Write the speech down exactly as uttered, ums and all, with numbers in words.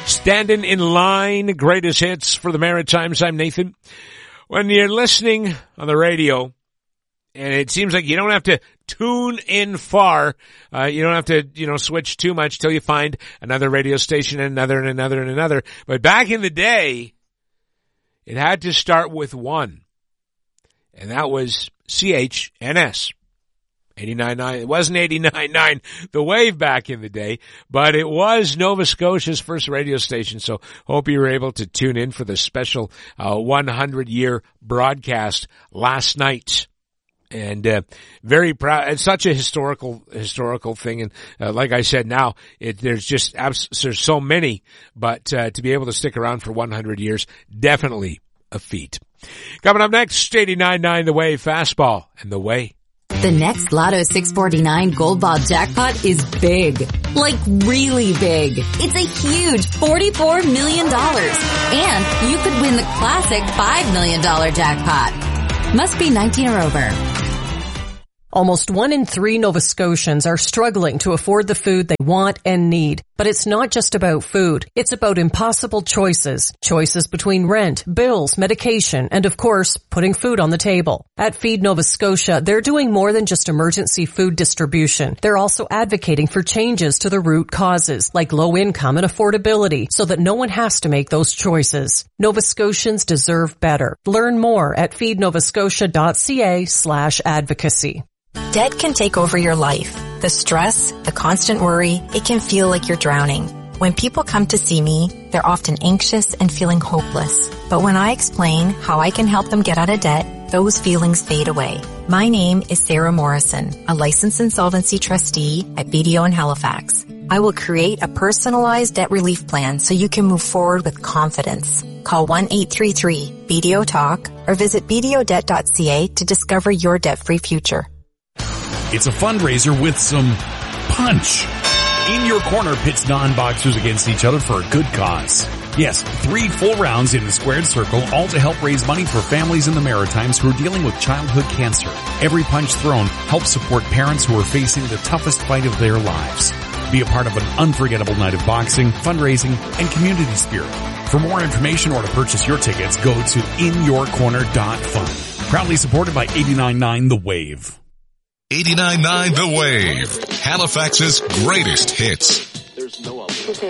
Standing in line, greatest hits for the Maritimes. I'm Nathan. When you're listening on the radio, and it seems like you don't have to tune in far, uh, you don't have to, you know, switch too much till you find another radio station and another and another and another. But back in the day, it had to start with one. And that was C H N S. eighty-nine point nine. It wasn't eighty-nine point nine, the Wave back in the day, but it was Nova Scotia's first radio station. So hope you were able to tune in for the special uh, one hundred year broadcast last night. And uh, very proud. It's such a historical historical thing, and uh, like I said, now it, there's just abs- there's so many, but uh, to be able to stick around for one hundred years, definitely a feat. Coming up next, eighty-nine point nine The Wave fastball and the way. The next Lotto six forty-nine Gold Ball jackpot is big. Like really big. It's a huge forty-four million dollars. And you could win the classic five million dollars jackpot. Must be nineteen or over. Almost one in three Nova Scotians are struggling to afford the food they want and need. But it's not just about food. It's about impossible choices. Choices between rent, bills, medication, and of course, putting food on the table. At Feed Nova Scotia, they're doing more than just emergency food distribution. They're also advocating for changes to the root causes, like low income and affordability, so that no one has to make those choices. Nova Scotians deserve better. Learn more at feednovascotia.ca slash advocacy. Debt can take over your life. The stress, the constant worry, it can feel like you're drowning. When people come to see me, they're often anxious and feeling hopeless. But when I explain how I can help them get out of debt, those feelings fade away. My name is Sarah Morrison, a licensed insolvency trustee at B D O in Halifax. I will create a personalized debt relief plan so you can move forward with confidence. Call one eight three three B D O talk or visit b d o debt dot c a to discover your debt-free future. It's a fundraiser with some punch. In Your Corner pits non-boxers against each other for a good cause. Yes, three full rounds in the squared circle, all to help raise money for families in the Maritimes who are dealing with childhood cancer. Every punch thrown helps support parents who are facing the toughest fight of their lives. Be a part of an unforgettable night of boxing, fundraising, and community spirit. For more information or to purchase your tickets, go to in your corner dot fun. Proudly supported by eighty-nine point nine The Wave. eighty-nine point nine The Wave, Halifax's greatest hits. There's no